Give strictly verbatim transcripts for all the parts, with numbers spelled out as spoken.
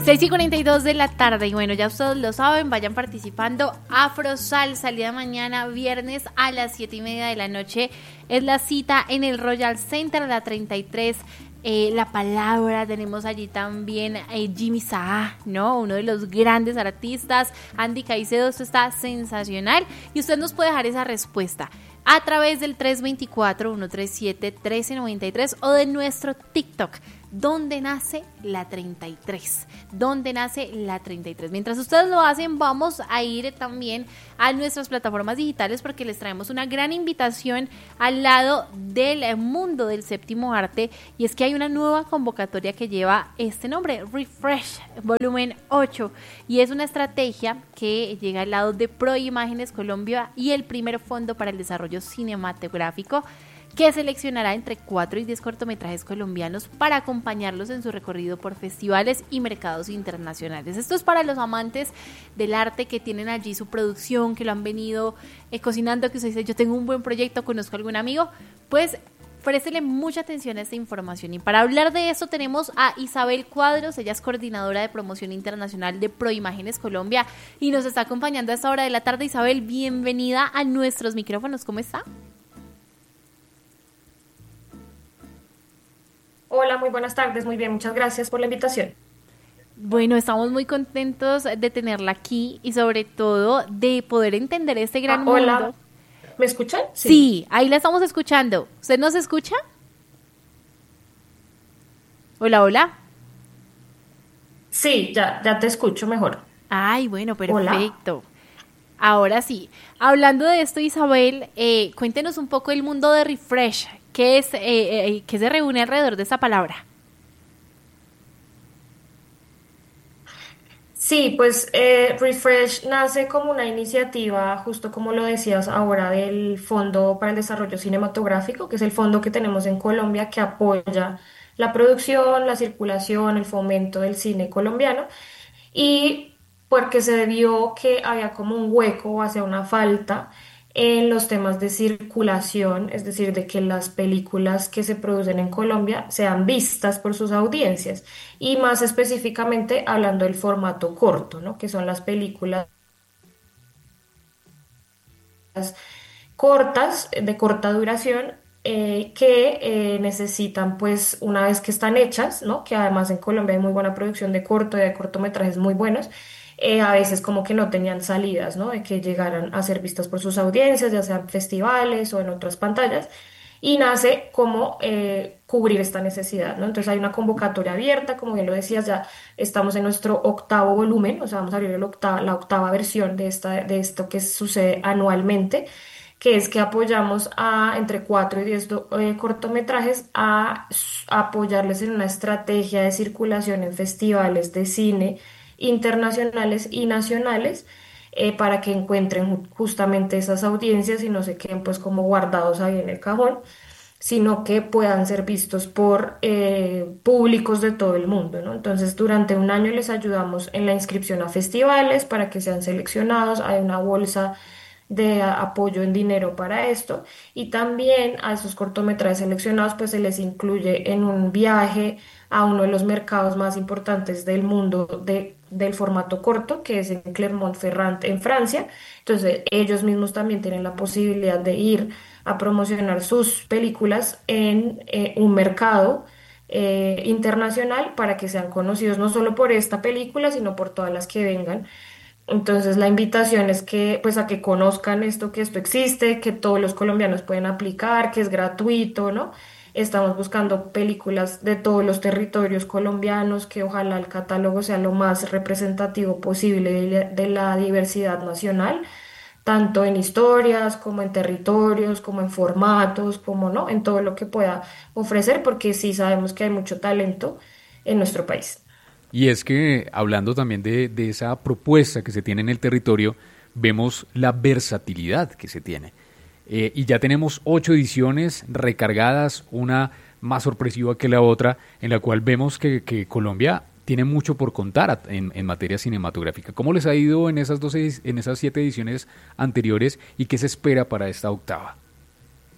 seis y cuarenta y dos de la tarde, y bueno, ya ustedes lo saben, vayan participando. Afro Salsa, el día de mañana, viernes a las siete y media de la noche, es la cita en el Royal Center, la treinta y tres. Eh, la palabra, tenemos allí también eh, Jimmy Saá, ¿no? Uno de los grandes artistas, Andy Caicedo, esto está sensacional, y usted nos puede dejar esa respuesta a través del tres dos cuatro, uno tres siete, uno tres nueve tres o de nuestro TikTok. ¿Dónde nace la treinta y tres? ¿Dónde nace la treinta y tres? Mientras ustedes lo hacen, vamos a ir también a nuestras plataformas digitales porque les traemos una gran invitación al lado del mundo del séptimo arte, y es que hay una nueva convocatoria que lleva este nombre, Refresh Volumen ocho, y es una estrategia que llega al lado de Proimágenes Colombia y el primer fondo para el desarrollo cinematográfico, que seleccionará entre cuatro y diez cortometrajes colombianos para acompañarlos en su recorrido por festivales y mercados internacionales. Esto es para los amantes del arte que tienen allí su producción, que lo han venido eh, cocinando, que usted dice, yo tengo un buen proyecto, conozco a algún amigo, pues préstele mucha atención a esta información. Y para hablar de esto tenemos a Isabel Cuadros, ella es coordinadora de promoción internacional de Proimágenes Colombia y nos está acompañando a esta hora de la tarde. Isabel, bienvenida a nuestros micrófonos, ¿cómo está? Hola, muy buenas tardes, muy bien, muchas gracias por la invitación. Bueno, estamos muy contentos de tenerla aquí y sobre todo de poder entender este gran Ah, mundo. hola, ¿me escuchan? Sí, ahí la estamos escuchando. ¿Usted nos escucha? Hola, hola. Sí, ya, ya te escucho mejor. Ay, bueno, Hola. perfecto. Ahora sí, hablando de esto, Isabel, eh, cuéntenos un poco el mundo de Refresh. ¿Qué es, eh, eh, qué se reúne alrededor de esta palabra? Sí, pues eh, Refresh nace como una iniciativa, justo como lo decías ahora, del Fondo para el Desarrollo Cinematográfico, que es el fondo que tenemos en Colombia que apoya la producción, la circulación, el fomento del cine colombiano. Y porque se vio que había como un hueco, hacia una falta en los temas de circulación, es decir, de que las películas que se producen en Colombia sean vistas por sus audiencias y más específicamente hablando del formato corto, ¿no? Que son las películas cortas, de corta duración, eh, que eh, necesitan, pues, una vez que están hechas, ¿no? Que además en Colombia hay muy buena producción de corto y de cortometrajes muy buenos, eh, a veces como que no tenían salidas, ¿no? De que llegaran a ser vistas por sus audiencias, ya sean festivales o en otras pantallas. Y nace como eh, cubrir esta necesidad, ¿no? Entonces hay una convocatoria abierta, como bien lo decías, ya estamos en nuestro octavo volumen, o sea, vamos a abrir el octava, la octava versión de, esta, de esto que sucede anualmente, que es que apoyamos a entre cuatro y diez do- eh, cortometrajes a, s- a apoyarles en una estrategia de circulación en festivales de cine internacionales y nacionales, eh, para que encuentren ju- justamente esas audiencias y no se queden pues como guardados ahí en el cajón, sino que puedan ser vistos por eh, públicos de todo el mundo, ¿no? Entonces, durante un año les ayudamos en la inscripción a festivales para que sean seleccionados. Hay una bolsa de a- apoyo en dinero para esto, y también a esos cortometrajes seleccionados pues se les incluye en un viaje a uno de los mercados más importantes del mundo de, del formato corto, que es en Clermont-Ferrand en Francia. Entonces ellos mismos también tienen la posibilidad de ir a promocionar sus películas en eh, un mercado eh, internacional para que sean conocidos no solo por esta película, sino por todas las que vengan. Entonces la invitación es que pues a que conozcan esto, que esto existe, que todos los colombianos pueden aplicar, que es gratuito, ¿no? Estamos buscando películas de todos los territorios colombianos, que ojalá el catálogo sea lo más representativo posible de la, de la diversidad nacional, tanto en historias como en territorios, como en formatos, como no, en todo lo que pueda ofrecer, porque sí sabemos que hay mucho talento en nuestro país. Y es que hablando también de, de esa propuesta que se tiene en el territorio, vemos la versatilidad que se tiene. Eh, y ya tenemos ocho ediciones recargadas, una más sorpresiva que la otra, en la cual vemos que, que Colombia tiene mucho por contar a- en, en materia cinematográfica. ¿Cómo les ha ido en esas, dos, edi- en esas siete ediciones anteriores y qué se espera para esta octava?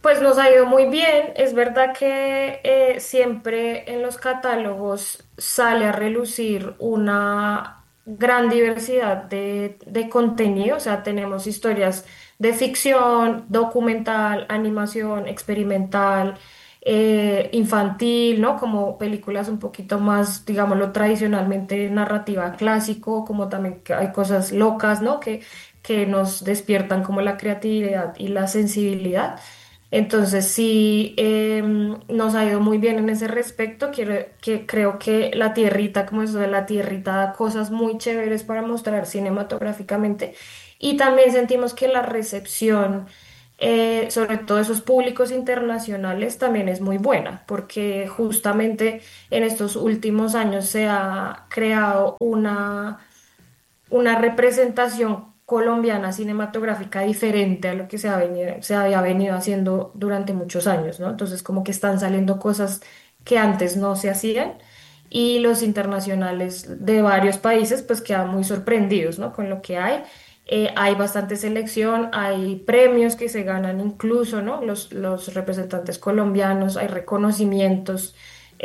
Pues nos ha ido muy bien. Es verdad que eh, siempre en los catálogos sale a relucir una gran diversidad de, de contenido. O sea, tenemos historias de ficción, documental, animación, experimental, eh, infantil, ¿no? Como películas un poquito más, digámoslo, tradicionalmente narrativa clásico, como también que hay cosas locas, ¿no? Que, que nos despiertan como la creatividad y la sensibilidad. Entonces sí, em, nos ha ido muy bien en ese respecto. Quiero, que creo que la tierrita, como eso de la tierrita, da cosas muy chéveres para mostrar cinematográficamente. Y también sentimos que la recepción, eh, sobre todo esos públicos internacionales, también es muy buena, porque justamente en estos últimos años se ha creado una una representación colombiana cinematográfica diferente a lo que se ha venido, se había venido haciendo durante muchos años, ¿no? Entonces, como que están saliendo cosas que antes no se hacían y los internacionales de varios países pues quedan muy sorprendidos, ¿no? Con lo que hay. Eh, hay bastante selección, hay premios que se ganan incluso, ¿no? Los, los representantes colombianos, hay reconocimientos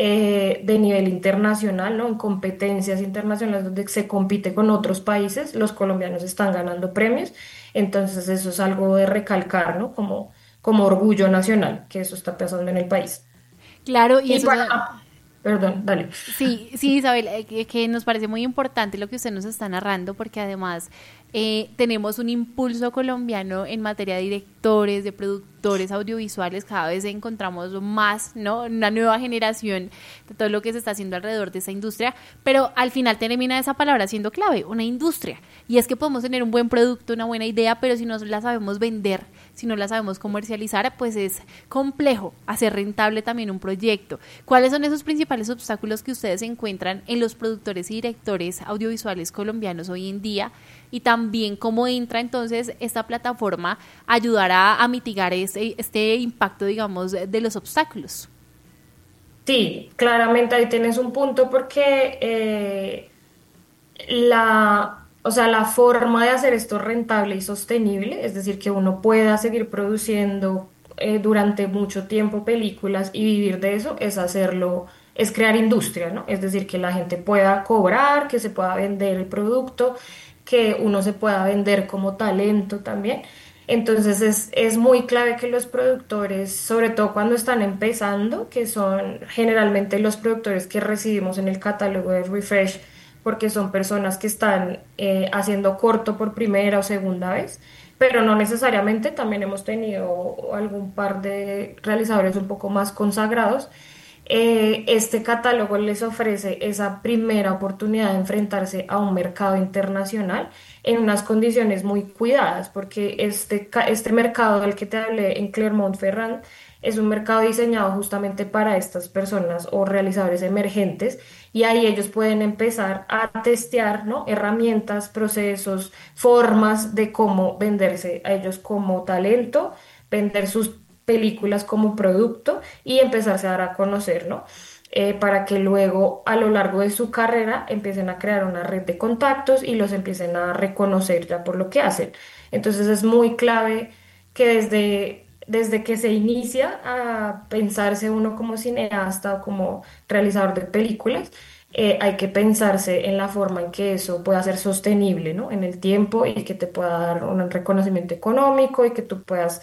eh, de nivel internacional, ¿no? En competencias internacionales donde se compite con otros países, los colombianos están ganando premios, entonces eso es algo de recalcar, ¿no? Como, como orgullo nacional, que eso está pasando en el país. Claro, y Y eso es, para, ah, perdón, dale. sí, sí, Isabel, eh, que, que nos parece muy importante lo que usted nos está narrando, porque además eh, tenemos un impulso colombiano en materia de directores, de productores audiovisuales, cada vez encontramos más, ¿no? Una nueva generación de todo lo que se está haciendo alrededor de esa industria, pero al final termina esa palabra siendo clave, una industria, y es que podemos tener un buen producto, una buena idea, pero si no la sabemos vender, si no la sabemos comercializar, pues es complejo hacer rentable también un proyecto. ¿Cuáles son esos principales obstáculos que ustedes encuentran en los productores y directores audiovisuales colombianos hoy en día? Y también cómo entra entonces esta plataforma a ayudar a, a mitigar este, este impacto, digamos, de los obstáculos. Sí, claramente ahí tienes un punto porque eh, la, o sea, la forma de hacer esto rentable y sostenible, es decir, que uno pueda seguir produciendo eh, durante mucho tiempo películas y vivir de eso, es hacerlo, es crear industria, ¿no? Es decir, que la gente pueda cobrar, que se pueda vender el producto, que uno se pueda vender como talento también. Entonces es, es muy clave que los productores, sobre todo cuando están empezando, que son generalmente los productores que recibimos en el catálogo de Refresh, porque son personas que están eh, haciendo corto por primera o segunda vez, pero no necesariamente, también hemos tenido algún par de realizadores un poco más consagrados. Eh, este catálogo les ofrece esa primera oportunidad de enfrentarse a un mercado internacional en unas condiciones muy cuidadas, porque este, ca- este mercado del que te hablé en Clermont-Ferrand es un mercado diseñado justamente para estas personas o realizadores emergentes y ahí ellos pueden empezar a testear, ¿no? Herramientas, procesos, formas de cómo venderse a ellos como talento, vender sus películas como producto y empezarse a dar a conocer, ¿no? Eh, para que luego a lo largo de su carrera empiecen a crear una red de contactos y los empiecen a reconocer ya por lo que hacen. Entonces es muy clave que desde, desde que se inicia a pensarse uno como cineasta o como realizador de películas, eh, hay que pensarse en la forma en que eso pueda ser sostenible, ¿no? En el tiempo y que te pueda dar un reconocimiento económico y que tú puedas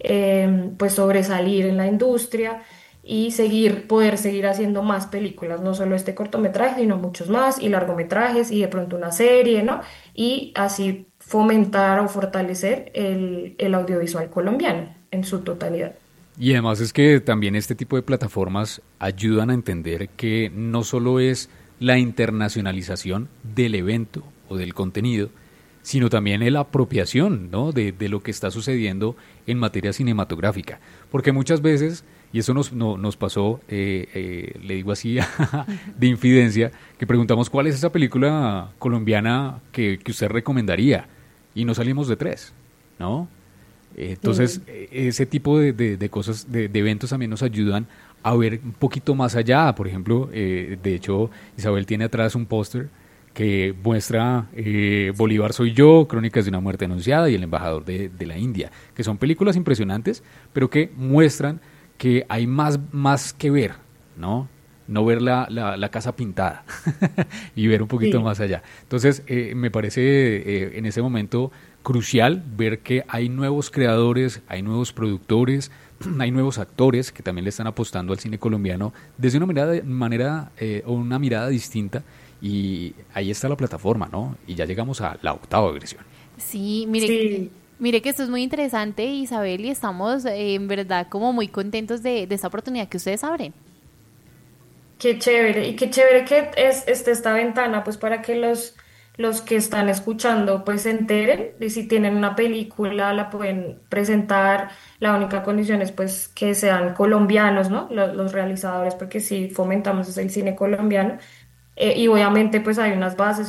eh, pues sobresalir en la industria y seguir, poder seguir haciendo más películas, no solo este cortometraje, sino muchos más y largometrajes y de pronto una serie, ¿no? Y así fomentar o fortalecer el, el audiovisual colombiano en su totalidad. Y además es que también este tipo de plataformas ayudan a entender que no solo es la internacionalización del evento o del contenido, sino también la apropiación, ¿no? de, de lo que está sucediendo en materia cinematográfica. Porque muchas veces, y eso nos, no, nos pasó, eh, eh, le digo así, de infidencia, que preguntamos cuál es esa película colombiana que, que usted recomendaría, y nos salimos de tres, ¿no? Entonces, sí. Ese tipo de, de, de cosas, de, de eventos también nos ayudan a ver un poquito más allá. Por ejemplo, eh, de hecho, Isabel tiene atrás un póster que muestra eh, Bolívar soy yo, Crónicas de una muerte anunciada y El embajador de, de la India, que son películas impresionantes, pero que muestran que hay más, más que ver, ¿no? No ver la, la, la casa pintada y ver un poquito Sí. más allá. Entonces, eh, me parece eh, en ese momento crucial ver que hay nuevos creadores, hay nuevos productores, hay nuevos actores que también le están apostando al cine colombiano desde una mirada, manera eh, o una mirada distinta, y ahí está la plataforma, ¿no? Y ya llegamos a la octava versión. Sí, mire, Sí. mire que esto es muy interesante, Isabel, y estamos eh, en verdad como muy contentos de, de esta oportunidad que ustedes abren. Qué chévere, y qué chévere que es, esté esta ventana, pues para que los, los que están escuchando pues se enteren y si tienen una película la pueden presentar. La única condición es pues que sean colombianos, ¿no? Los, los realizadores, porque sí fomentamos es el cine colombiano. Eh, y obviamente pues hay unas bases